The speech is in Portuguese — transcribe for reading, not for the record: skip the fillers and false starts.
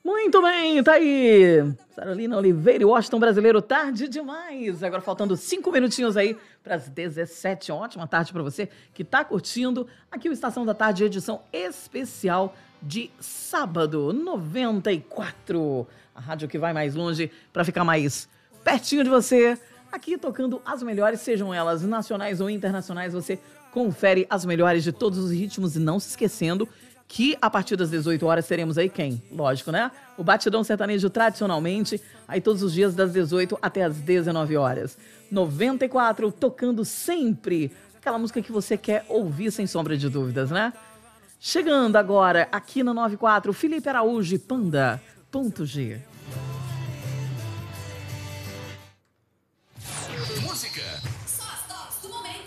Muito bem, tá aí. Carolina Oliveira e Washington Brasileiro, tarde demais. Agora faltando 5 minutinhos aí para as 17. Ótima tarde para você que tá curtindo aqui o Estação da Tarde, edição especial de sábado, 94. A rádio que vai mais longe para ficar mais pertinho de você. Aqui tocando as melhores, sejam elas nacionais ou internacionais, você confere as melhores de todos os ritmos e não se esquecendo que a partir das 18 horas teremos aí quem? Lógico, né? O Batidão Sertanejo tradicionalmente, aí todos os dias das 18 até as 19 horas. 94, tocando sempre aquela música que você quer ouvir sem sombra de dúvidas, né? Chegando agora aqui na 94, Felipe Araújo e Panda, ponto G.